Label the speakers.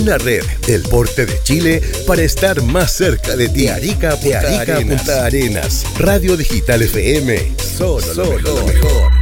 Speaker 1: Una red del porte de Chile para estar más cerca de ti. De Arica a Punta Arenas. Radio Digital FM. Solo lo mejor.